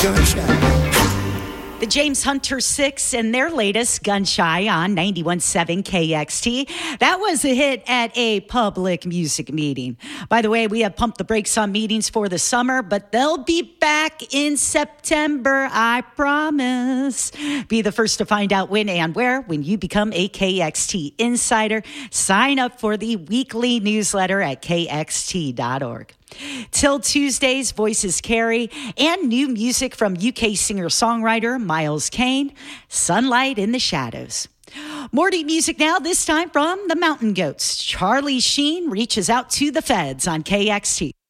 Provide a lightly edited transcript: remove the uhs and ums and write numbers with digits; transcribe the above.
The James Hunter Six and their latest, Gun Shy, on 91.7 KXT. That was a hit at a public music meeting. By the way, we have pumped the brakes on meetings for the summer, but they'll be back in September, I promise. Be the first to find out when and where when you become a KXT insider. Sign up for the weekly newsletter at kxt.org. Till Tuesdays, Voices Carry, and new music from UK singer-songwriter Miles Kane, Sunlight in the Shadows. More deep music now, this time from the Mountain Goats. Charlie Sheen reaches out to the feds on KXT.